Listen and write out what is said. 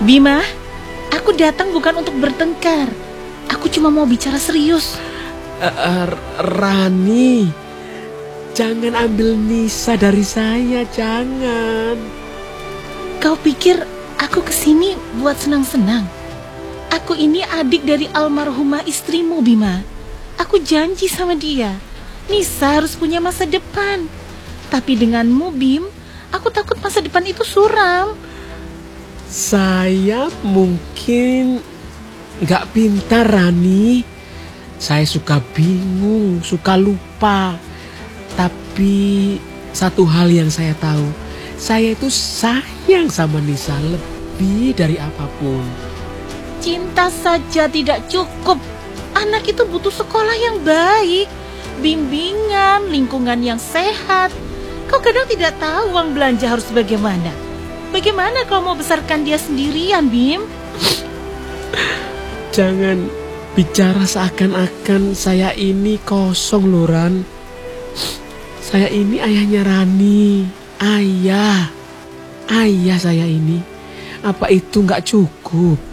Bima, aku datang bukan untuk bertengkar. Aku cuma mau bicara serius. Rani, jangan ambil Nisa dari saya, jangan. Kau pikir aku kesini buat senang-senang? Aku ini adik dari almarhumah istrimu, Bima. Aku janji sama dia, Nisa harus punya masa depan. Tapi denganmu, Bim, aku takut masa depan itu suram. Saya mungkin nggak pintar, Rani. Saya suka bingung, suka lupa. Tapi satu hal yang saya tahu, saya itu sayang sama Nisa lebih dari apapun. Cinta saja tidak cukup. Anak itu butuh sekolah yang baik, bimbingan, lingkungan yang sehat. Kau kadang tidak tahu uang belanja harus bagaimana. Bagaimana kau mau besarkan dia sendirian, Bim? Jangan bicara seakan-akan saya ini kosong, Loran. Saya ini ayahnya Rani. Ayah saya ini. Apa itu nggak cukup?